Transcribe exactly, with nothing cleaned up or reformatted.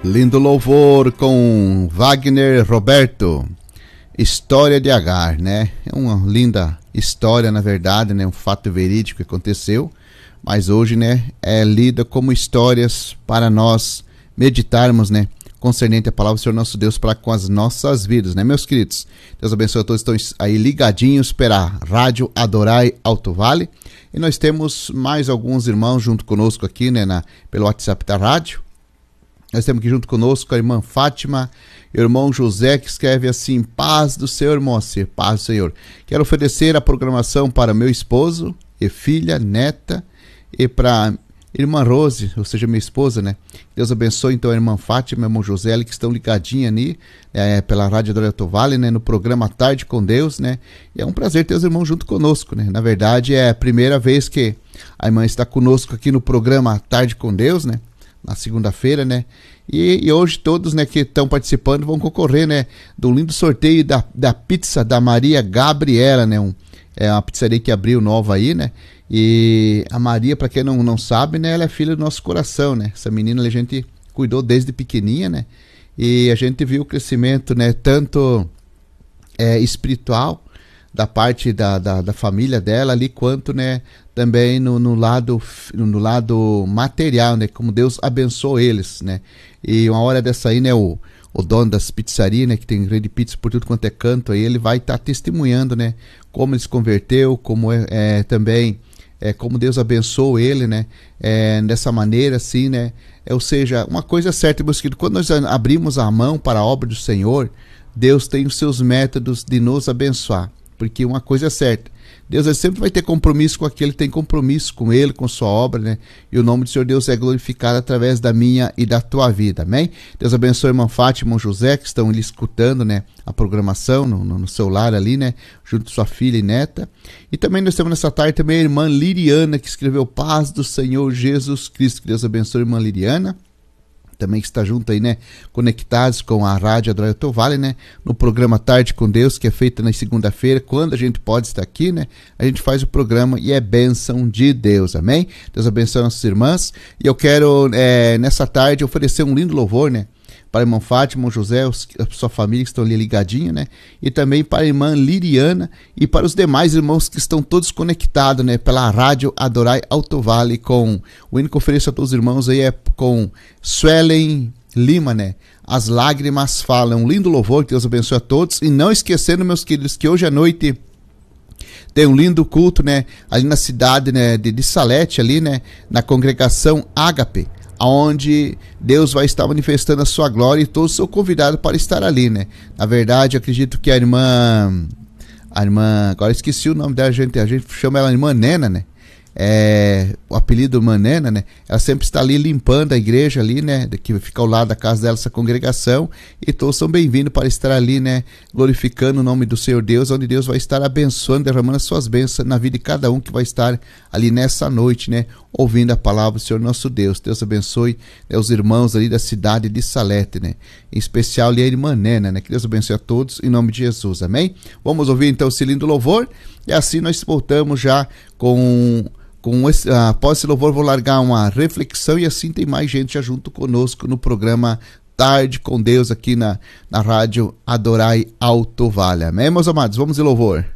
Lindo louvor com Wagner Roberto, História de Agar, né? É uma linda história, na verdade, né? Um fato verídico que aconteceu, mas hoje, né, é lida como histórias para nós meditarmos, né, concernente a palavra do Senhor nosso Deus para com as nossas vidas, né, meus queridos? Deus abençoe a todos que estão aí ligadinhos pela Rádio Adorai Alto Vale, e nós temos mais alguns irmãos junto conosco aqui, né, na, pelo WhatsApp da rádio. Nós temos aqui junto conosco a irmã Fátima, irmão José, que escreve assim: paz do Senhor, irmão Acir, paz do Senhor. Quero oferecer a programação para meu esposo e filha, neta, e para irmã Rose, ou seja, minha esposa, né? Deus abençoe então a irmã Fátima e o irmão José, que estão ligadinhos ali, é, pela Rádio Adorai Alto Vale, né? No programa Tarde com Deus, né? E é um prazer ter os irmãos junto conosco, né? Na verdade, é a primeira vez que a irmã está conosco aqui no programa Tarde com Deus, né? Na segunda-feira, né? E, e hoje todos, né, que estão participando vão concorrer, né, do lindo sorteio da, da pizza da Maria Gabriela, né? Um, é uma pizzaria que abriu nova aí, né? E a Maria, para quem não, não sabe, né, ela é filha do nosso coração, né? Essa menina a gente cuidou desde pequenininha, né? E a gente viu o crescimento, né, tanto é, espiritual da parte da, da, da família dela ali, quanto, né, também no, no, lado, no lado material, né, como Deus abençoou eles, né. E uma hora dessa aí, né, o, o dono das pizzarias, né, que tem grande pizza por tudo quanto é canto aí, ele vai estar tá testemunhando, né, como ele se converteu, como é, é também é, como Deus abençoou ele, né, é, dessa maneira assim, né. É, ou seja, uma coisa certa, meus queridos, quando nós abrimos a mão para a obra do Senhor, Deus tem os seus métodos de nos abençoar. Porque uma coisa é certa, Deus ele sempre vai ter compromisso com aquele que tem compromisso com ele, com sua obra, né? E o nome do Senhor Deus é glorificado através da minha e da tua vida, amém? Deus abençoe a irmã Fátima e irmão José, que estão ali escutando, né, a programação no, no, no celular ali, né, junto com sua filha e neta. E também nós temos nessa tarde também a irmã Liriana, que escreveu paz do Senhor Jesus Cristo. Que Deus abençoe a irmã Liriana, também que está junto aí, né, conectados com a Rádio Adorai Alto Vale, né, no programa Tarde com Deus, que é feito na segunda-feira, quando a gente pode estar aqui, né, a gente faz o programa e é bênção de Deus, amém? Deus abençoe nossas irmãs, e eu quero, é, nessa tarde, oferecer um lindo louvor, né, para a irmã Fátima, irmão José, os, a sua família que estão ali ligadinha, né? E também para a irmã Liriana e para os demais irmãos que estão todos conectados, né? Pela Rádio Adorai Alto Vale, com o hino que ofereço a todos os irmãos aí é com Suelen Lima, né? As lágrimas falam. Um lindo louvor, que Deus abençoe a todos. E não esquecendo, meus queridos, que hoje à noite tem um lindo culto, né? Ali na cidade, né, de, de Salete, ali, né? Na congregação Ágape, onde Deus vai estar manifestando a sua glória, e todos são convidados para estar ali, né? Na verdade, acredito que a irmã, a irmã, agora esqueci o nome dela, a gente, a gente chama ela irmã Nena, né? É, o apelido irmã Nena, né? Ela sempre está ali limpando a igreja ali, né? Que fica ao lado da casa dela, essa congregação, e todos são bem-vindos para estar ali, né? Glorificando o nome do Senhor Deus, onde Deus vai estar abençoando, derramando as suas bênçãos na vida de cada um que vai estar ali nessa noite, né? Ouvindo a palavra do Senhor nosso Deus. Deus abençoe, né, os irmãos ali da cidade de Salete, né? Em especial ali a irmã Nena, né? Que Deus abençoe a todos em nome de Jesus, amém? Vamos ouvir então esse lindo louvor, e assim nós voltamos já com... Com esse, após esse louvor, vou largar uma reflexão, e assim tem mais gente já junto conosco no programa Tarde com Deus aqui na, na Rádio Adorai Alto Vale. Amém, meus amados? Vamos de louvor.